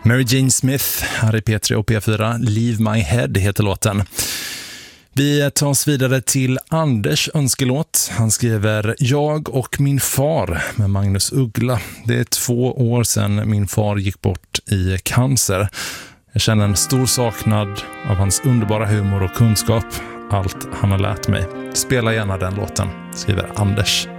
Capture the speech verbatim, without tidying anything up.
Mary Jane Smith här i P tre och P fyra. Leave My Head heter låten. Vi tar oss vidare till Anders önskelåt. Han skriver: Jag och min far med Magnus Uggla. Det är två år sedan min far gick bort i cancer. Jag känner en stor saknad av hans underbara humor och kunskap. Allt han har lärt mig. Spela gärna den låten, skriver Anders.